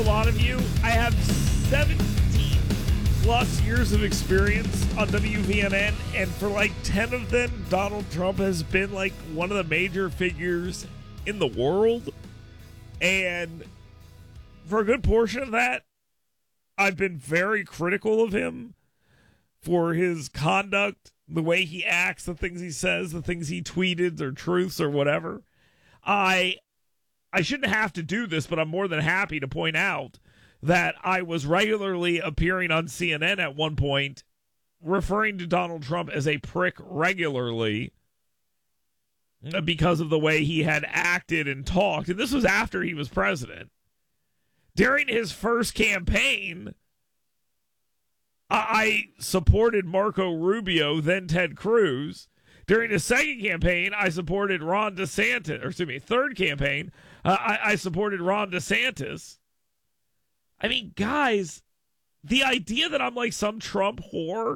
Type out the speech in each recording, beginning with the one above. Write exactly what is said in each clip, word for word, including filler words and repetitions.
A lot of you, I have seventeen plus years of experience on W V N N, and for like ten of them, Donald Trump has been like one of the major figures in the world. And for a good portion of that, I've been very critical of him for his conduct, the way he acts, the things he says, the things he tweeted, or truths, or whatever. I I shouldn't have to do this, but I'm more than happy to point out that I was regularly appearing on C N N at one point, referring to Donald Trump as a prick regularly because of the way he had acted and talked. And this was after he was president. During his first campaign, I supported Marco Rubio, then Ted Cruz. During his second campaign, I supported Ron DeSantis. Or excuse me, third campaign, uh, I, I supported Ron DeSantis. I mean, guys, the idea that I'm like some Trump whore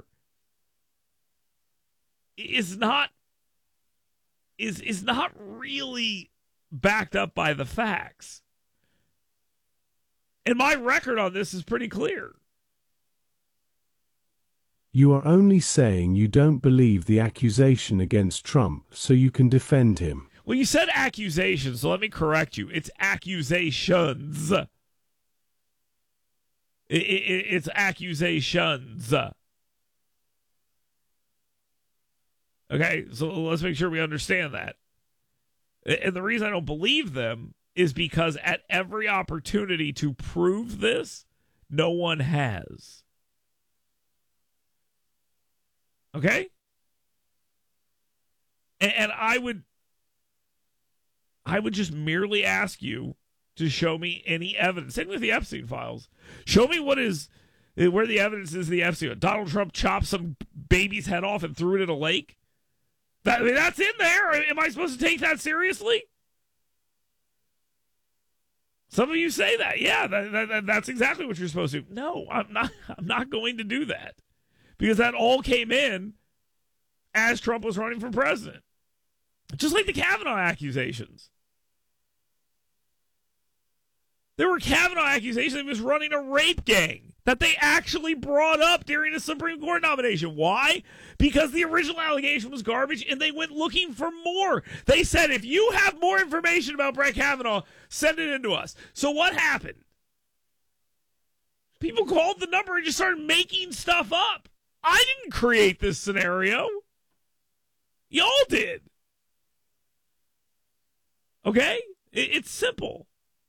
is not is is not really backed up by the facts. And my record on this is pretty clear. You are only saying you don't believe the accusation against Trump so you can defend him. Well, you said accusations, so let me correct you. It's accusations. It, it, it's accusations. Okay, so let's make sure we understand that. And the reason I don't believe them is because at every opportunity to prove this, no one has. Okay? And, and I would I would just merely ask you to show me any evidence. Same with the Epstein files. Show me what is where the evidence is in the Epstein. Donald Trump chopped some baby's head off and threw it in a lake. That, I mean, that's in there. Am I supposed to take that seriously? Some of you say that. Yeah, that, that, that's exactly what you're supposed to. No, I'm not. I'm not going to do that. Because that all came in as Trump was running for president. Just like the Kavanaugh accusations. There were Kavanaugh accusations that he was running a rape gang that they actually brought up during the Supreme Court nomination. Why? Because the original allegation was garbage and they went looking for more. They said, if you have more information about Brett Kavanaugh, send it in to us. So what happened? People called the number and just started making stuff up. I didn't create this scenario. Y'all did. Okay? It's simple.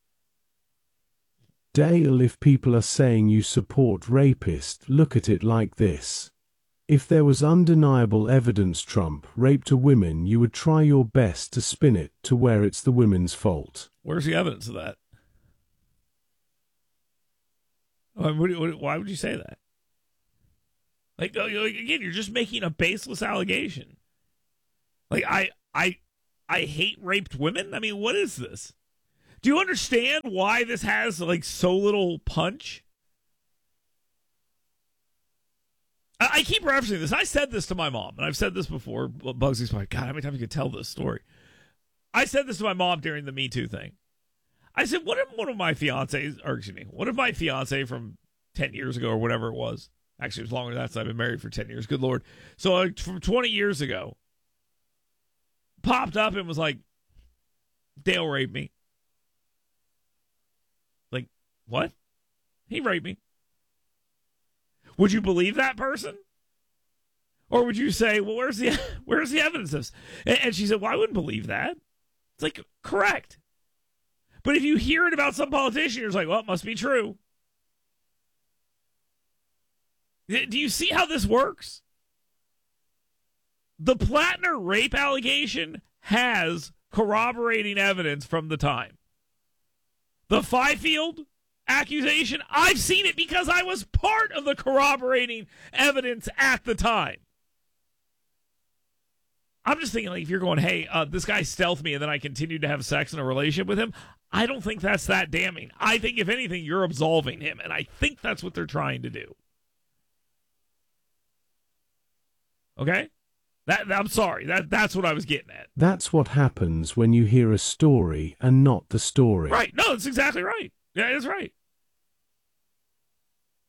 Dale, if people are saying you support rapists, look at it like this. If there was undeniable evidence Trump raped a woman, you would try your best to spin it to where it's the women's fault. Where's the evidence of that? Why would you say that? Like, again, you're just making a baseless allegation. Like, I, I, I hate raped women? I mean, what is this? Do you understand why this has, like, so little punch? I, I keep referencing this. I said this to my mom, and I've said this before. Bugsy's like, God, how many times you could tell this story? I said this to my mom during the Me Too thing. I said, what if one of my fiancés, or excuse me, what if my fiance from ten years ago or whatever it was, actually it was longer than that, so I've been married for ten years, good Lord. So uh, from twenty years ago, popped up and was like, Dale raped me. Like, what? He raped me. Would you believe that person? Or would you say, well, where's the where's the evidence of this? And, and she said, well, I wouldn't believe that. It's like, correct. But if you hear it about some politician, you're just like, well, it must be true. Do you see how this works? The Plattner rape allegation has corroborating evidence from the time. The Fifield accusation, I've seen it because I was part of the corroborating evidence at the time. I'm just thinking, like, if you're going, hey, uh, this guy stealthed me and then I continued to have sex in a relationship with him, I don't think that's that damning. I think, if anything, you're absolving him, and I think that's what they're trying to do. Okay? That, I'm sorry. That That's what I was getting at. That's what happens when you hear a story and not the story. Right. No, that's exactly right. Yeah, that's right.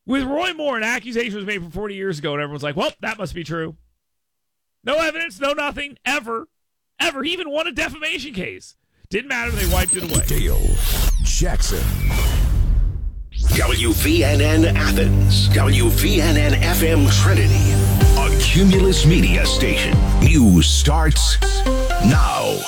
With Roy Moore, an accusation was made from forty years ago, and everyone's like, well, that must be true. No evidence, no nothing, ever, ever. He even won a defamation case. Didn't matter, they wiped it away. Dale Jackson. W V N N Athens. W V N N F M Trinity. A Cumulus Media station. News starts now.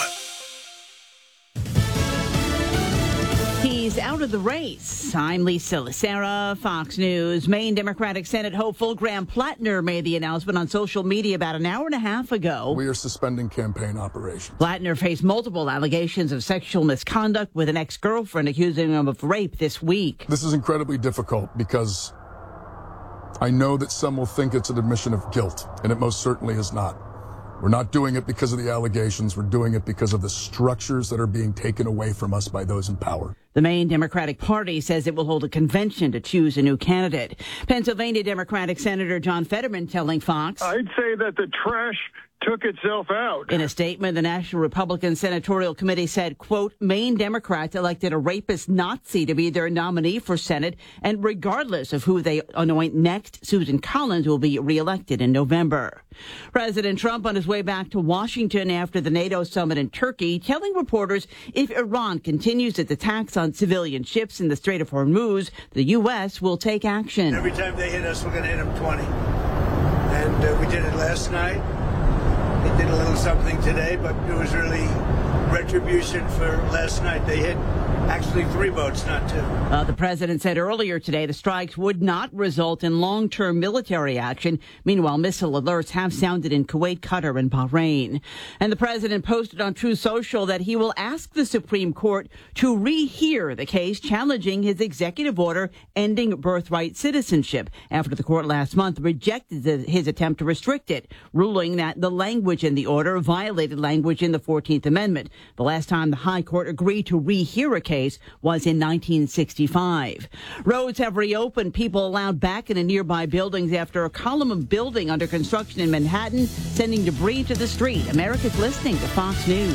He's out of the race. I'm Lisa Lacera, Fox News. Maine Democratic Senate hopeful Graham Plattner made the announcement on social media about an hour and a half ago. We are suspending campaign operations. Plattner faced multiple allegations of sexual misconduct with an ex-girlfriend accusing him of rape this week. This is incredibly difficult because I know that some will think it's an admission of guilt, and it most certainly is not. We're not doing it because of the allegations. We're doing it because of the structures that are being taken away from us by those in power. The Maine Democratic Party says it will hold a convention to choose a new candidate. Pennsylvania Democratic Senator John Fetterman telling Fox, I'd say that the trash took itself out. In a statement, the National Republican Senatorial Committee said, quote, Maine Democrats elected a rapist Nazi to be their nominee for Senate, and regardless of who they anoint next, Susan Collins will be reelected in November. President Trump on his way back to Washington after the NATO summit in Turkey, telling reporters if Iran continues its attacks on civilian ships in the Strait of Hormuz, the U S will take action. Every time they hit us, we're going to hit them twenty. And uh, we did it last night. They did a little something today, but it was really retribution for last night. They hit actually three boats, not two. Uh, the president said earlier today the strikes would not result in long-term military action. Meanwhile, missile alerts have sounded in Kuwait, Qatar, and Bahrain. And the president posted on Truth Social that he will ask the Supreme Court to rehear the case challenging his executive order ending birthright citizenship after the court last month rejected the, his attempt to restrict it, ruling that the language in the order violated language in the fourteenth Amendment. The last time the High Court agreed to rehear a case was in nineteen sixty-five. Roads have reopened. People allowed back into nearby buildings after a column of building under construction in Manhattan, sending debris to the street. America's listening to Fox News.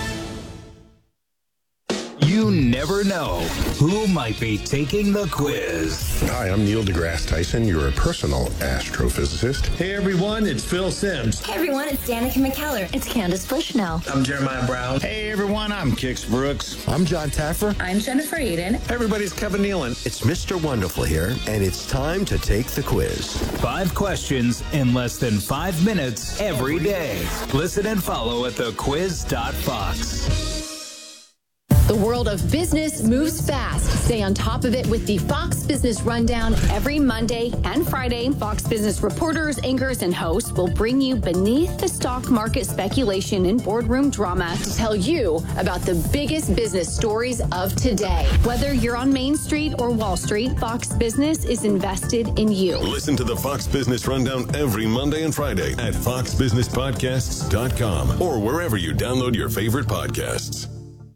You never know who might be taking the quiz. Hi, I'm Neil deGrasse Tyson, your personal astrophysicist. Hey everyone, it's Phil Simms. Hey everyone, it's Danica McKellar. It's Candace Bushnell. I'm Jeremiah Brown. Hey everyone, I'm Kix Brooks. I'm John Taffer. I'm Jennifer Aiden. Hey everybody's Kevin Nealon. It's Mister Wonderful here, and it's time to take the quiz. Five questions in less than five minutes every day. Listen and follow at the quiz dot fox. The world of business moves fast. Stay on top of it with the Fox Business Rundown every Monday and Friday. Fox Business reporters, anchors, and hosts will bring you beneath the stock market speculation and boardroom drama to tell you about the biggest business stories of today. Whether you're on Main Street or Wall Street, Fox Business is invested in you. Listen to the Fox Business Rundown every Monday and Friday at fox business podcasts dot com or wherever you download your favorite podcasts.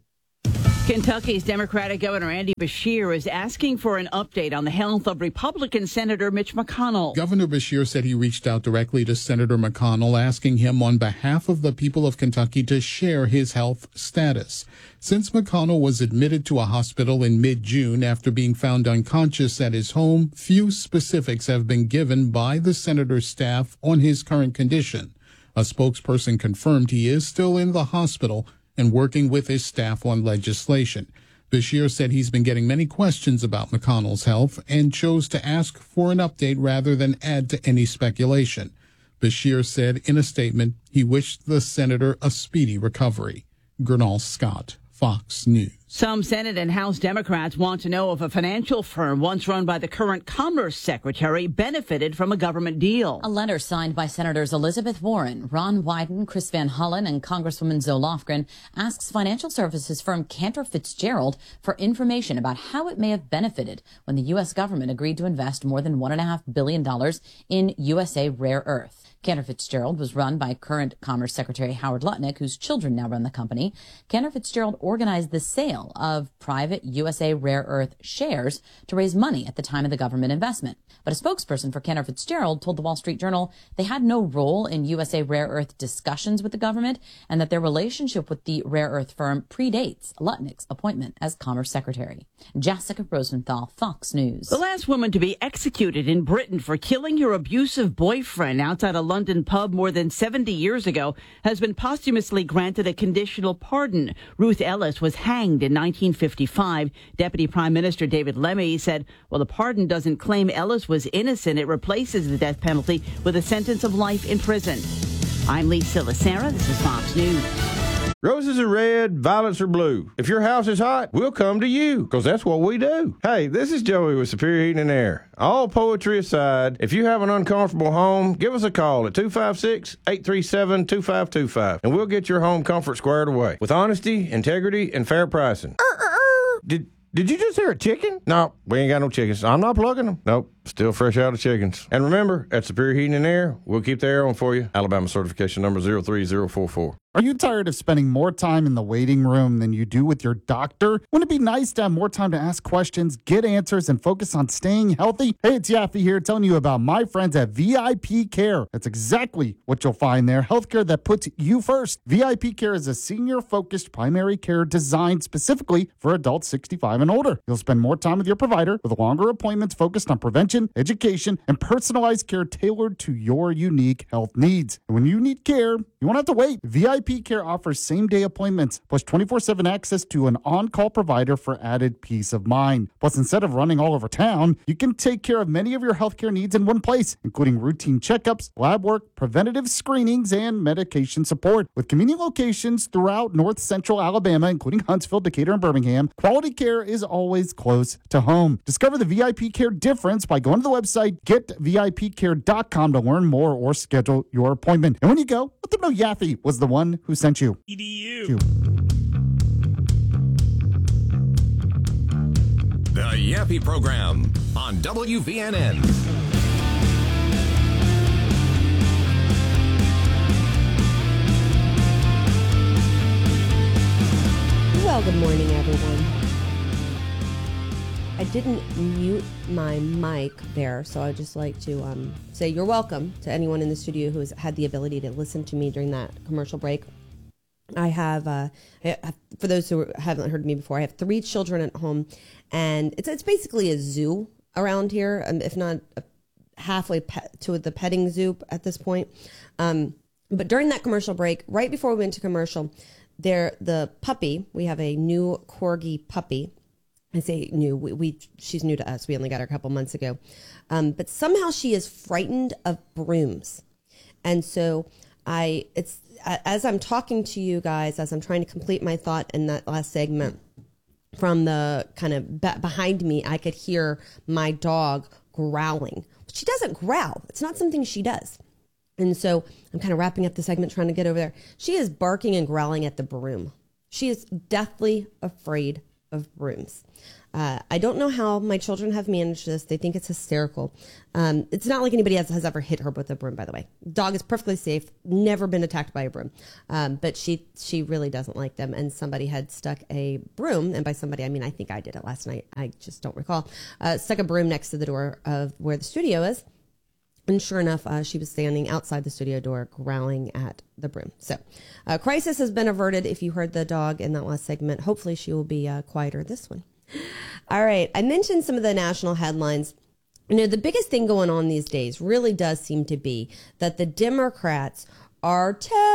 Kentucky's Democratic Governor Andy Beshear is asking for an update on the health of Republican Senator Mitch McConnell. Governor Beshear said he reached out directly to Senator McConnell, asking him on behalf of the people of Kentucky to share his health status. Since McConnell was admitted to a hospital in mid-June after being found unconscious at his home, few specifics have been given by the senator's staff on his current condition. A spokesperson confirmed he is still in the hospital and working with his staff on legislation. Beshear said he's been getting many questions about McConnell's health and chose to ask for an update rather than add to any speculation. Beshear said in a statement he wished the senator a speedy recovery. Gernal Scott, Fox News. Some Senate and House Democrats want to know if a financial firm once run by the current Commerce Secretary benefited from a government deal. A letter signed by Senators Elizabeth Warren, Ron Wyden, Chris Van Hollen, and Congresswoman Zoe Lofgren asks financial services firm Cantor Fitzgerald for information about how it may have benefited when the U S government agreed to invest more than one point five billion dollars in U S A Rare Earth. Cantor Fitzgerald was run by current Commerce Secretary Howard Lutnick, whose children now run the company. Cantor Fitzgerald organized the sale sale of private U S A Rare Earth shares to raise money at the time of the government investment. But a spokesperson for Cantor Fitzgerald told the Wall Street Journal they had no role in U S A Rare Earth discussions with the government and that their relationship with the rare earth firm predates Lutnick's appointment as Commerce Secretary. Jessica Rosenthal, Fox News. The last woman to be executed in Britain for killing her abusive boyfriend outside a London pub more than seventy years ago has been posthumously granted a conditional pardon. Ruth Ellis was hanged in nineteen fifty-five. Deputy Prime Minister David Lemmy said, well, the pardon doesn't claim Ellis was innocent. It replaces the death penalty with a sentence of life in prison. I'm Lisa Lacera. This is Fox News. Roses are red, violets are blue. If your house is hot, we'll come to you, because that's what we do. Hey, this is Joey with Superior Heating and Air. All poetry aside, if you have an uncomfortable home, give us a call at two five six, eight three seven, two five two five, and we'll get your home comfort squared away with honesty, integrity, and fair pricing. Did Did you just hear a chicken? No, we ain't got no chickens. I'm not plugging them. Nope, still fresh out of chickens. And remember, at Superior Heating and Air, we'll keep the air on for you. Alabama certification number zero three zero four four. Are you tired of spending more time in the waiting room than you do with your doctor? Wouldn't it be nice to have more time to ask questions, get answers, and focus on staying healthy? Hey, it's Yaffe here telling you about my friends at V I P Care. That's exactly what you'll find there. Healthcare that puts you first. V I P Care is a senior-focused primary care designed specifically for adults sixty-five and older. You'll spend more time with your provider with longer appointments focused on prevention, education, and personalized care tailored to your unique health needs. And when you need care, you won't have to wait. V I P Care offers same-day appointments, plus twenty-four seven access to an on-call provider for added peace of mind. Plus, instead of running all over town, you can take care of many of your healthcare needs in one place, including routine checkups, lab work, preventative screenings, and medication support. With convenient locations throughout North Central Alabama, including Huntsville, Decatur, and Birmingham, quality care is always close to home. Discover the V I P Care difference by going to the website get V I P care dot com to learn more or schedule your appointment. And when you go, let them know Yaffe was the one who sent you. E D U. You. The Yaffe Program on W V N N. Well, good morning, everyone. I didn't mute my mic there, so I'd just like to um, say you're welcome to anyone in the studio who has had the ability to listen to me during that commercial break. I have, uh, I have, for those who haven't heard me before, I have three children at home, and it's it's basically a zoo around here, um, if not halfway pet, to the petting zoo at this point. Um, but during that commercial break, right before we went to commercial, there the puppy, we have a new Corgi puppy. I say new, we, we she's new to us. We only got her a couple months ago. Um, but somehow she is frightened of brooms. And so I, it's, as I'm talking to you guys, as I'm trying to complete my thought in that last segment, from the kind of be- behind me, I could hear my dog growling. She doesn't growl. It's not something she does. And so I'm kind of wrapping up the segment, trying to get over there. She is barking and growling at the broom. She is deathly afraid of brooms. Uh, I don't know how my children have managed this. They think it's hysterical. Um, it's not like anybody else has ever hit her with a broom, by the way. Dog is perfectly safe, never been attacked by a broom. Um, but she she really doesn't like them. And somebody had stuck a broom, and by somebody, I mean, I think I did it last night. I just don't recall. Uh, stuck a broom next to the door of where the studio is. And sure enough, uh, she was standing outside the studio door growling at the broom. So, uh, crisis has been averted. If you heard the dog in that last segment, hopefully she will be uh, quieter this one. All right. I mentioned some of the national headlines. You know, the biggest thing going on these days really does seem to be that the Democrats are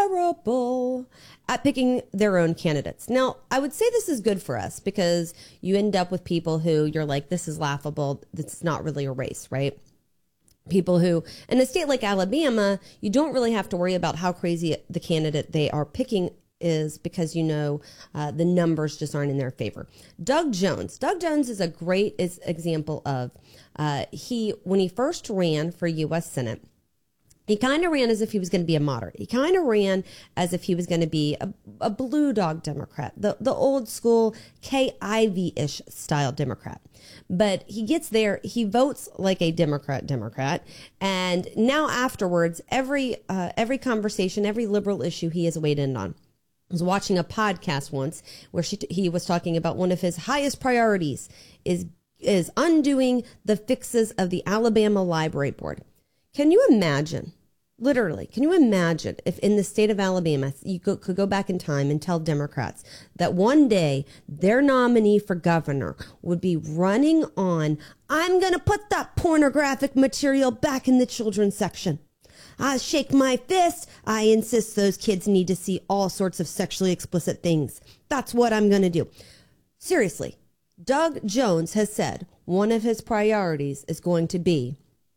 terrible at picking their own candidates. Now, I would say this is good for us because you end up with people who you're like, this is laughable. This is not really a race, right? People who, in a state like Alabama, you don't really have to worry about how crazy the candidate they are picking is because, you know, uh, the numbers just aren't in their favor. Doug Jones. Doug Jones is a great is example of, uh, he, when he first ran for U S Senate, he kind of ran as if he was going to be a moderate. He kind of ran as if he was going to be a, a blue dog Democrat, the, the old school Kay Ivey-ish style Democrat. But he gets there, he votes like a Democrat Democrat. And now afterwards, every uh, every conversation, every liberal issue he is weighed in on. was watching a podcast once where she, he was talking about one of his highest priorities is is undoing the fixes of the Alabama Library Board. Can you imagine, literally, can you imagine if in the state of Alabama you go, could go back in time and tell Democrats that one day their nominee for governor would be running on, I'm going to put that pornographic material back in the children's section. I shake my fist. I insist those kids need to see all sorts of sexually explicit things. That's what I'm going to do. Seriously. Doug Jones has said one of his priorities is going to be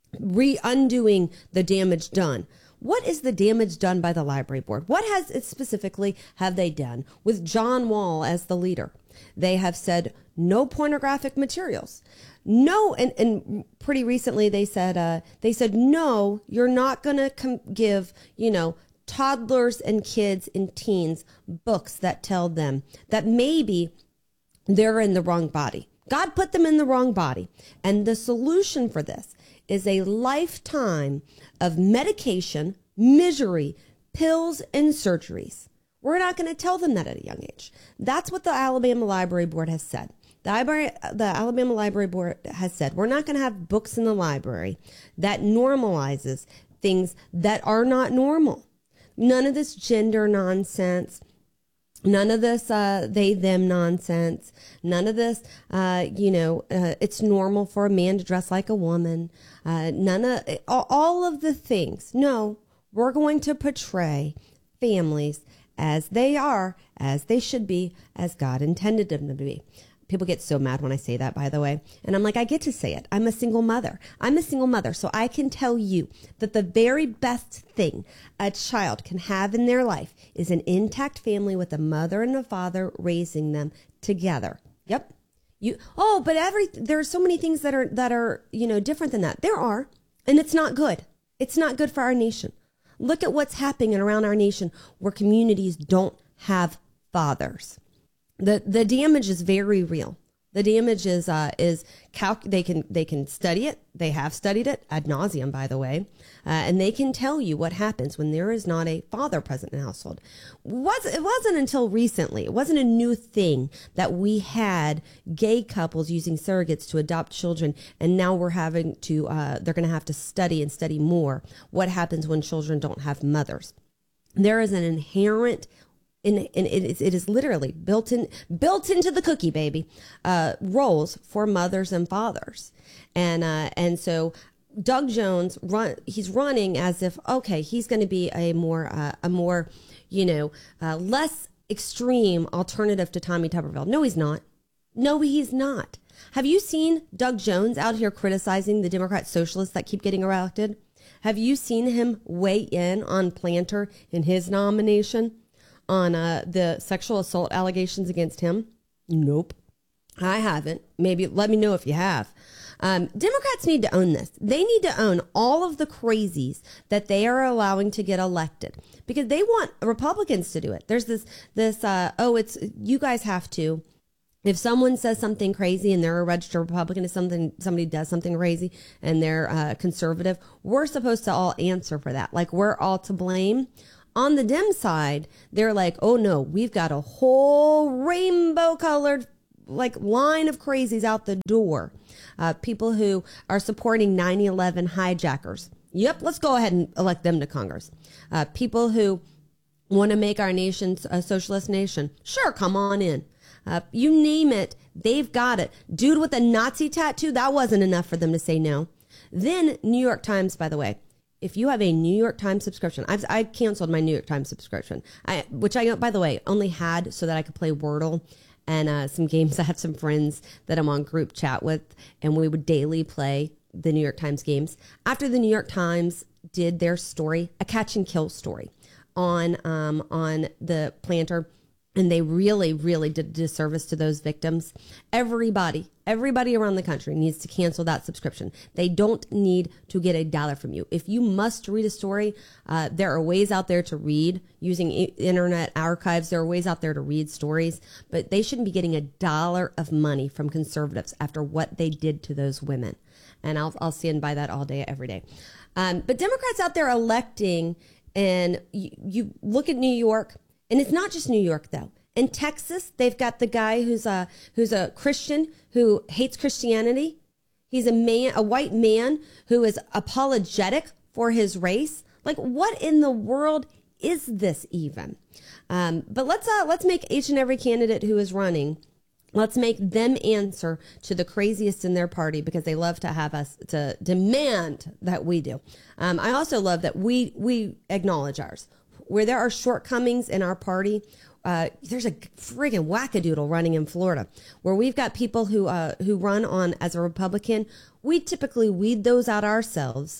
re-undoing the damage done. What is the damage done by the library board? What has it specifically have they done with John Wall as the leader? They have said no pornographic materials. No, and, and pretty recently they said uh, they said no, you're not going to com- give, you know, toddlers and kids and teens books that tell them that maybe they're in the wrong body. God put them in the wrong body. And the solution for this is a lifetime of medication, misery, pills, and surgeries. We're not going to tell them that at a young age. That's what the Alabama Library Board has said. The, library, the Alabama Library Board has said, we're not going to have books in the library that normalizes things that are not normal. None of this gender nonsense. None of this uh, they, them nonsense. None of this, uh, you know, uh, it's normal for a man to dress like a woman. Uh, none of, all of the things. No, we're going to portray families as they are, as they should be, as God intended them to be. People get so mad when I say that, by the way. And I'm like, I get to say it. I'm a single mother. I'm a single mother. So I can tell you that the very best thing a child can have in their life is an intact family with a mother and a father raising them together. Yep. You, oh, but every, there are so many things that are, that are, you know, different than that. There are, and it's not good. It's not good for our nation. Look at what's happening around our nation where communities don't have fathers. The the damage is very real. The damage is uh, is calc- they can they can study it. They have studied it ad nauseum, by the way, uh, and they can tell you what happens when there is not a father present in the household. Was it wasn't until recently. It wasn't a new thing that we had gay couples using surrogates to adopt children, and now we're having to uh, they're going to have to study and study more what happens when children don't have mothers. There is an inherent And, and it, is, it is literally built in, built into the cookie, baby, uh, roles for mothers and fathers. And, uh, and so Doug Jones, run, he's running as if, okay, he's going to be a more, uh, a more, you know, uh, less extreme alternative to Tommy Tuberville. No, he's not. No, he's not. Have you seen Doug Jones out here criticizing the Democrat socialists that keep getting elected? Have you seen him weigh in on Planter in his nomination? On uh, the sexual assault allegations against him? Nope. I haven't. Maybe let me know if you have. Um, Democrats need to own this. They need to own all of the crazies that they are allowing to get elected because they want Republicans to do it. There's this, this, uh, oh, it's, you guys have to. If someone says something crazy and they're a registered Republican, if something, somebody does something crazy and they're uh, conservative, we're supposed to all answer for that. Like we're all to blame. On the Dem side, they're like, oh no, we've got a whole rainbow colored like line of crazies out the door. Uh, people who are supporting nine eleven hijackers. Yep, let's go ahead and elect them to Congress. Uh, people who want to make our nation a socialist nation. Sure, come on in. Uh, you name it, they've got it. Dude with a Nazi tattoo, that wasn't enough for them to say no. Then New York Times, by the way. If you have a New York Times subscription, I've I canceled my New York Times subscription, I, which I, by the way, only had so that I could play Wordle and uh, some games. I have some friends that I'm on group chat with, and we would daily play the New York Times games. After the New York Times did their story, a catch and kill story on um, on the Planter, and they really, really did a disservice to those victims. Everybody, everybody around the country needs to cancel that subscription. They don't need to get a dollar from you. If you must read a story, uh, there are ways out there to read using I- internet archives. There are ways out there to read stories, but they shouldn't be getting a dollar of money from conservatives after what they did to those women. And I'll, I'll stand by that all day, every day. Um, but Democrats out there electing, and you, you look at New York, And it's not just New York, though. In Texas, they've got the guy who's a who's a Christian who hates Christianity. He's a man, a white man who is apologetic for his race. Like, what in the world is this even? Um, but let's uh, let's make each and every candidate who is running, let's make them answer to the craziest in their party, because they love to have us to demand that we do. Um, I also love that we we acknowledge ours. Where there are shortcomings in our party, uh, there's a friggin' wackadoodle running in Florida, where we've got people who uh, who run on as a Republican. We typically weed those out ourselves.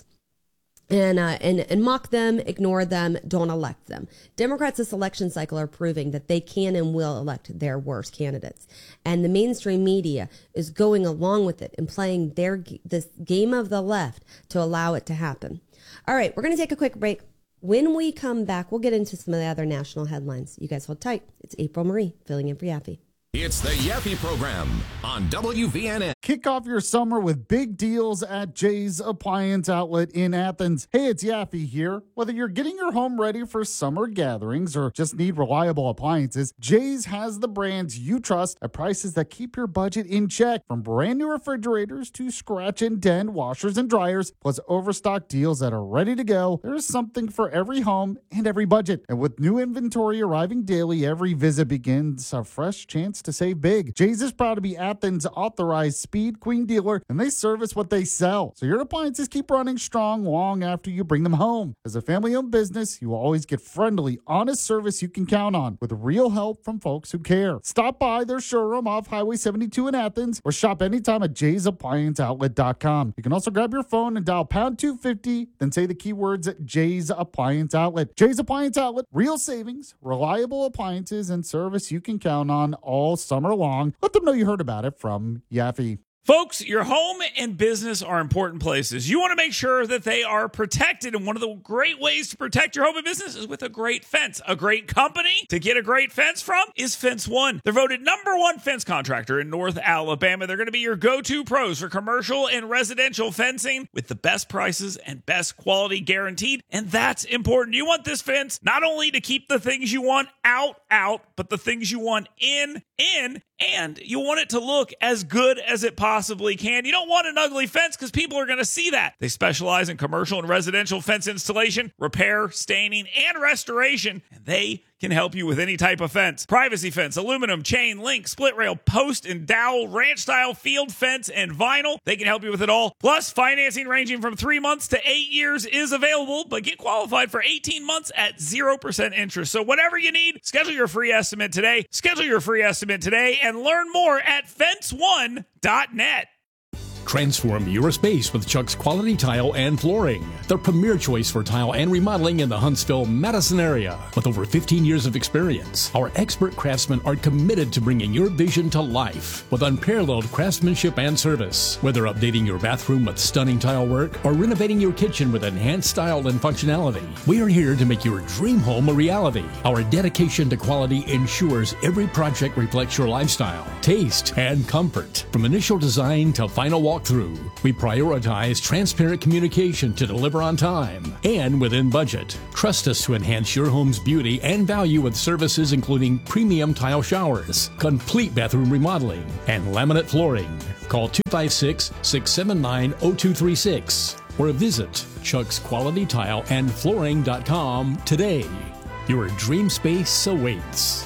And, uh, and and mock them, ignore them, don't elect them. Democrats this election cycle are proving that they can and will elect their worst candidates. And the mainstream media is going along with it and playing their this game of the left to allow it to happen. All right, we're going to take a quick break. When we come back, we'll get into some of the other national headlines. You guys hold tight. It's April Marie filling in for Yaffe. It's the Yaffe Program on W V N N. Kick off your summer with big deals at Jay's Appliance Outlet in Athens. Hey, it's Yaffe here. Whether you're getting your home ready for summer gatherings or just need reliable appliances, Jay's has the brands you trust at prices that keep your budget in check. From brand new refrigerators to scratch and dent washers and dryers, plus overstock deals that are ready to go, there's something for every home and every budget. And with new inventory arriving daily, every visit begins a fresh chance to save big. Jay's is proud to be Athens' authorized Speed Queen dealer, and they service what they sell. So your appliances keep running strong long after you bring them home. As a family-owned business, you will always get friendly, honest service you can count on, with real help from folks who care. Stop by their showroom off Highway seventy-two in Athens, or shop anytime at jays appliance outlet dot com. You can also grab your phone and dial pound two fifty, then say the keywords at Jay's Appliance Outlet. Jay's Appliance Outlet, real savings, reliable appliances, and service you can count on all summer long. Let them know you heard about it from Yaffe. Folks, your home and business are important places. You want to make sure that they are protected, and one of the great ways to protect your home and business is with a great fence. A great company to get a great fence from is Fence One. They're voted number one fence contractor in North Alabama. They're going to be your go-to pros for commercial and residential fencing with the best prices and best quality guaranteed, and that's important. You want this fence not only to keep the things you want out, out, but the things you want in, in, and you want it to look as good as it possibly can. You don't want an ugly fence because people are going to see that. They specialize in commercial and residential fence installation, repair, staining, and restoration, and they can help you with any type of fence. Privacy fence, aluminum, chain, link, split rail, post and dowel, ranch style, field fence, and vinyl. They can help you with it all. Plus, financing ranging from three months to eight years is available, but get qualified for eighteen months at zero percent interest. So whatever you need, schedule your free estimate today. Schedule your free estimate today and learn more at fence one dot net. Transform your space with Chuck's Quality Tile and Flooring, the premier choice for tile and remodeling in the Huntsville-Madison area. With over fifteen years of experience, our expert craftsmen are committed to bringing your vision to life with unparalleled craftsmanship and service. Whether updating your bathroom with stunning tile work or renovating your kitchen with enhanced style and functionality, we are here to make your dream home a reality. Our dedication to quality ensures every project reflects your lifestyle, taste, and comfort. From initial design to final walk through, we prioritize transparent communication to deliver on time and within budget. Trust us to enhance your home's beauty and value with services including premium tile showers, complete bathroom remodeling, and laminate flooring. Call two five six, six seven nine, zero two three six or visit chucks quality tile and flooring dot com today. Your dream space awaits.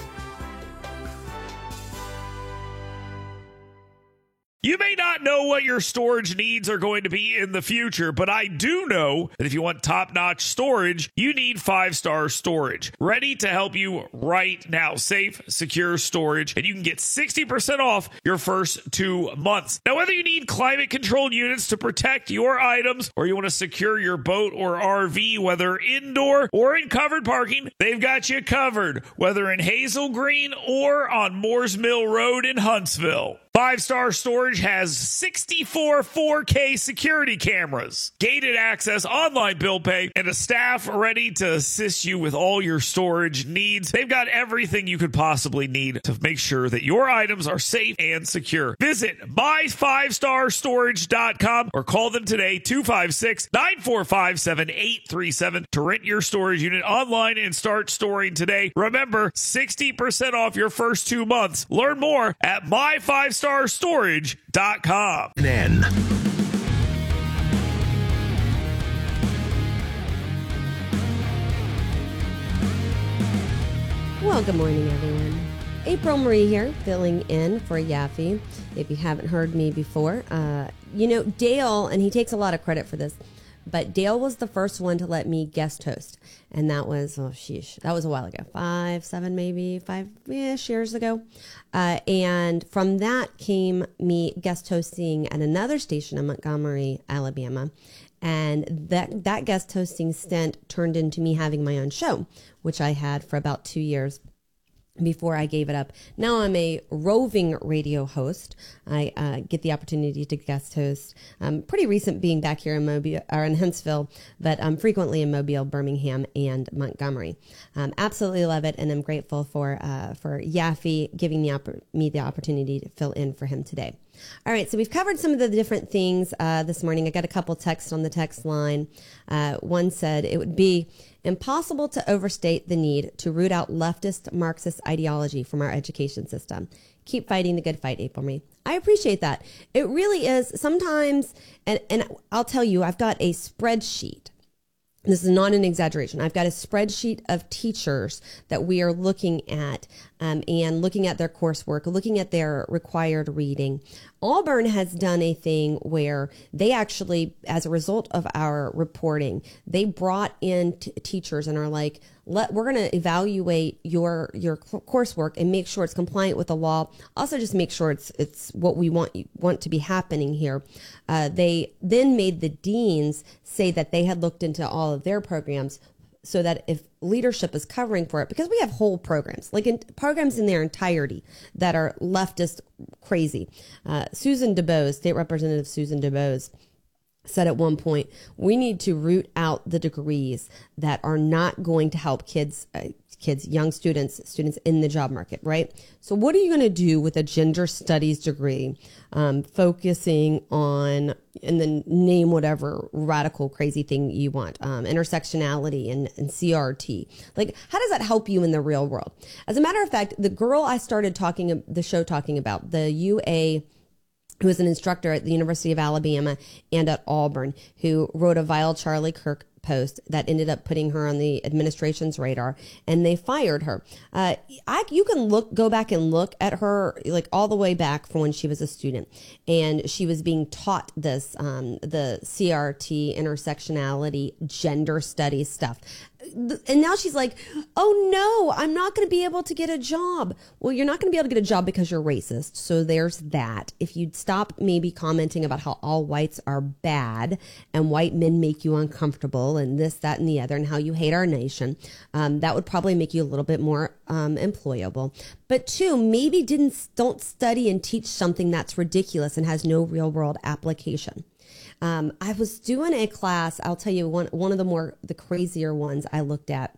You may not know what your storage needs are going to be in the future, but I do know that if you want top-notch storage, you need Five Star Storage. Ready to help you right now. Safe, secure storage, and you can get sixty percent off your first two months. Now, whether you need climate-controlled units to protect your items or you want to secure your boat or R V, whether indoor or in covered parking, they've got you covered, whether in Hazel Green or on Moores Mill Road in Huntsville. Five Star Storage Storage has sixty-four four K security cameras, gated access, online bill pay, and a staff ready to assist you with all your storage needs. They've got everything you could possibly need to make sure that your items are safe and secure. Visit my five star storage dot com or call them today, two five six, nine four five, seven eight three seven, to rent your storage unit online and start storing today. Remember, sixty percent off your first two months. Learn more at my five star storage dot com. N. Well, good morning, everyone. April Marie here, filling in for Yaffe. If you haven't heard me before, uh, you know, Dale, and he takes a lot of credit for this, but Dale was the first one to let me guest host. And that was, oh, sheesh, that was a while ago. Five, seven, maybe five-ish years ago. Uh, and from that came me guest hosting at another station in Montgomery, Alabama. And that, that guest hosting stint turned into me having my own show, which I had for about two years. Before I gave it up. Now I'm a roving radio host. I uh, get the opportunity to guest host. Um, pretty recent being back here in Mobile or in Huntsville, but I'm frequently in Mobile, Birmingham, and Montgomery. Um, absolutely love it, and I'm grateful for uh, for Yaffe giving the opp- me the opportunity to fill in for him today. All right, so we've covered some of the different things uh, this morning. I got a couple texts on the text line. Uh, one said it would be impossible to overstate the need to root out leftist Marxist ideology from our education system. Keep fighting the good fight, April Marie. I appreciate that. It really is sometimes, and, and I'll tell you, I've got a spreadsheet. This is not an exaggeration. I've got a spreadsheet of teachers that we are looking at um, and looking at their coursework, looking at their required reading. Auburn has done a thing where they actually, as a result of our reporting, they brought in t- teachers and are like, Let, we're going to evaluate your your coursework and make sure it's compliant with the law. Also, just make sure it's it's what we want want to be happening here. Uh, they then made the deans say that they had looked into all of their programs so that if leadership is covering for it, because we have whole programs, like in, programs in their entirety that are leftist crazy. Uh, Susan DuBose, State Representative Susan DuBose, said at one point, we need to root out the degrees that are not going to help kids, uh, kids, young students, students in the job market, right? So what are you going to do with a gender studies degree, um, focusing on, and then name whatever radical crazy thing you want, um, intersectionality and, and C R T. Like, how does that help you in the real world? As a matter of fact, the girl I started talking, the show talking about, the U A, who was an instructor at the University of Alabama and at Auburn, who wrote a vile Charlie Kirk post that ended up putting her on the administration's radar, and they fired her. Uh, I, you can look, go back and look at her, like all the way back from when she was a student, and she was being taught this, um, the C R T, intersectionality, gender studies stuff. And now she's like, oh no, I'm not going to be able to get a job. Well, you're not going to be able to get a job because you're racist. So there's that. If you'd stop maybe commenting about how all whites are bad and white men make you uncomfortable and this, that, and the other, and how you hate our nation, um, that would probably make you a little bit more um, employable. But two, maybe didn't don't study and teach something that's ridiculous and has no real world application. Um, I was doing a class, I'll tell you, one one of the more, the crazier ones I looked at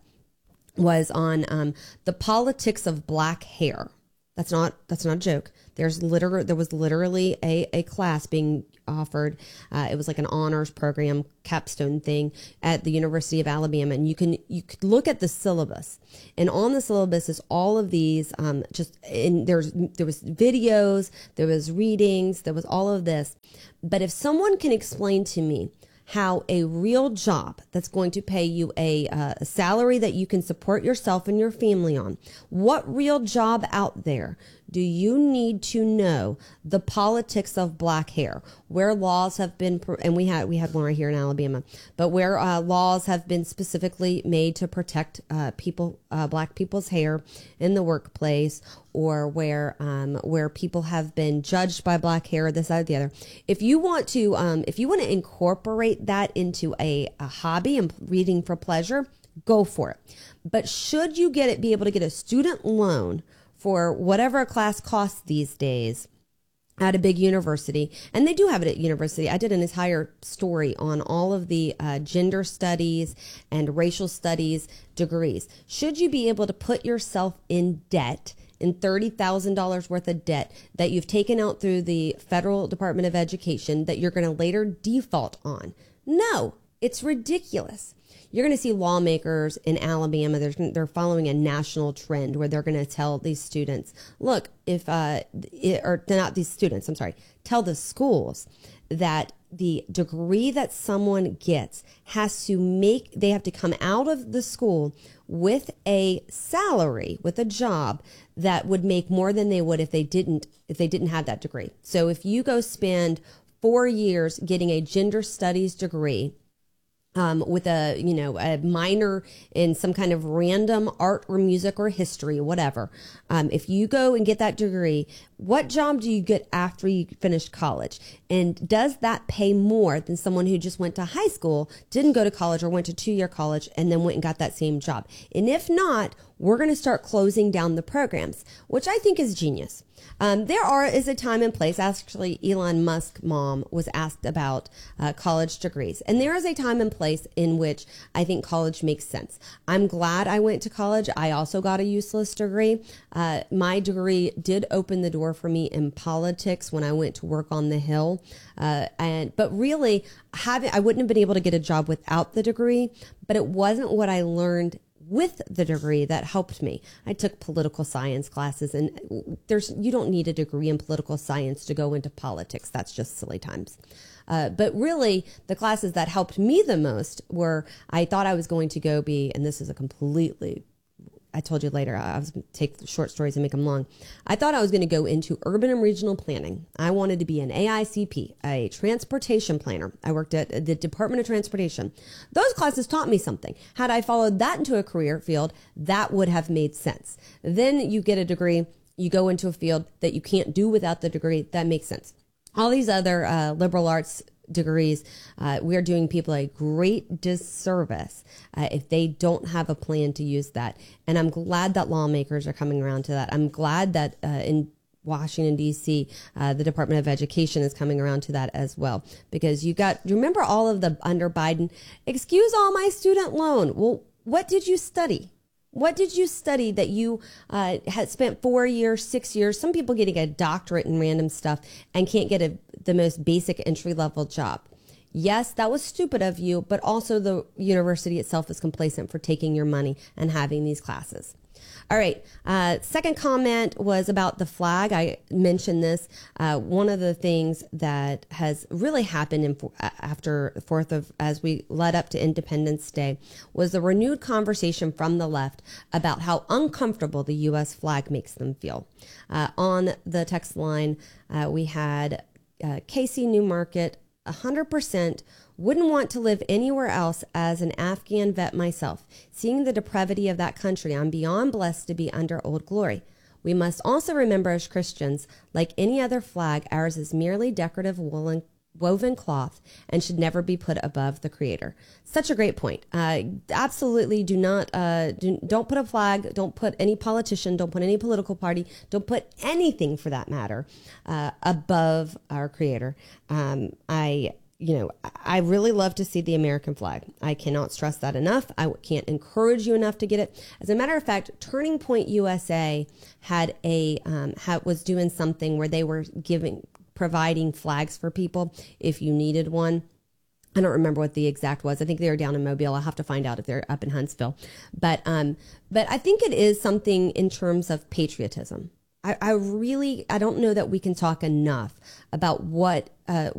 was on um, the politics of black hair. That's not, that's not a joke. There's literally, there was literally a, a class being offered. Uh, it was like an honors program, capstone thing at the University of Alabama. And you can, you could look at the syllabus, and on the syllabus is all of these, um, just, and there's, there was videos, there was readings, there was all of this. But if someone can explain to me how a real job that's going to pay you a, uh, a salary that you can support yourself and your family on, what real job out there do you need to know the politics of black hair, where laws have been, and we had we had one right here in Alabama, but where uh, laws have been specifically made to protect uh, people, uh, black people's hair in the workplace, or where um, where people have been judged by black hair, this, that, or the other. If you want to, um, if you want to incorporate that into a, a hobby and reading for pleasure, go for it. But should you get it, be able to get a student loan for whatever a class costs these days, at a big university, and they do have it at university. I did an entire story on all of the uh, gender studies and racial studies degrees. Should you be able to put yourself in debt, in thirty thousand dollars worth of debt that you've taken out through the Federal Department of Education that you're going to later default on? No, it's ridiculous. You're going to see lawmakers in Alabama, they're, they're following a national trend where they're going to tell these students, look, if, uh, it, or not these students, I'm sorry, tell the schools that the degree that someone gets has to make, they have to come out of the school with a salary, with a job that would make more than they would if they didn't, if they didn't have that degree. So if you go spend four years getting a gender studies degree, Um, with a, you know, a minor in some kind of random art or music or history, whatever. Um, if you go and get that degree, what job do you get after you finish college? And does that pay more than someone who just went to high school, didn't go to college, or went to two-year college and then went and got that same job? And if not, we're going to start closing down the programs, which I think is genius. Um, there are is a time and place. Actually, Elon Musk's mom was asked about uh, college degrees, and there is a time and place in which I think college makes sense. I'm glad I went to college. I also got a useless degree. Uh, my degree did open the door for me in politics when I went to work on the Hill, uh, and but really, having I wouldn't have been able to get a job without the degree. But it wasn't what I learned with the degree that helped me. I took political science classes, and there's you don't need a degree in political science to go into politics. That's just silly times. Uh, but really, the classes that helped me the most were, I thought I was going to go be, and this is a completely, I told you later, I was going to take short stories and make them long. I thought I was going to go into urban and regional planning. I wanted to be an A I C P, a transportation planner. I worked at the Department of Transportation. Those classes taught me something. Had I followed that into a career field, that would have made sense. Then you get a degree, you go into a field that you can't do without the degree. That makes sense. All these other uh, liberal arts degrees, uh, we are doing people a great disservice uh, if they don't have a plan to use that. And I'm glad that lawmakers are coming around to that. I'm glad that uh, in Washington, D C, uh, the Department of Education is coming around to that as well. Because you got, remember all of the under Biden, excuse all my student loan. Well, what did you study? What did you study that you uh, had spent four years, six years, some people getting a doctorate in random stuff and can't get a, the most basic entry-level job? Yes, that was stupid of you, but also the university itself is complacent for taking your money and having these classes. All right. Uh, second comment was about the flag. I mentioned this. Uh, one of the things that has really happened in, after the fourth of, as we led up to Independence Day, was the renewed conversation from the left about how uncomfortable the U S flag makes them feel. Uh, on the text line, uh, we had uh, Casey Newmarket, one hundred percent wouldn't want to live anywhere else as an Afghan vet myself. Seeing the depravity of that country, I'm beyond blessed to be under Old Glory. We must also remember as Christians, like any other flag, ours is merely decorative woolen woven cloth and should never be put above the Creator. Such a great point. Uh, absolutely do not, uh, do, don't put a flag, don't put any politician, don't put any political party, don't put anything for that matter uh, above our Creator. Um, I You know, I really love to see the American flag. I cannot stress that enough. I can't encourage you enough to get it. As a matter of fact, Turning Point U S A had a um, had, was doing something where they were giving providing flags for people if you needed one. I don't remember what the exact was. I think they were down in Mobile. I'll have to find out if they're up in Huntsville. But um, but I think it is something in terms of patriotism. I, I really I don't know that we can talk enough about what. Uh,